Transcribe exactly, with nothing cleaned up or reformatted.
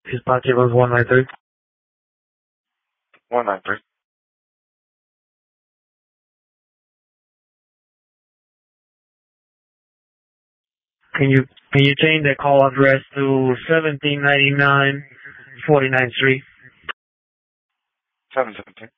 Dispatcher was one nine three. one nine three. Can you can you change the call address to seventeen ninety-nine forty-ninth Street? seven seventeen.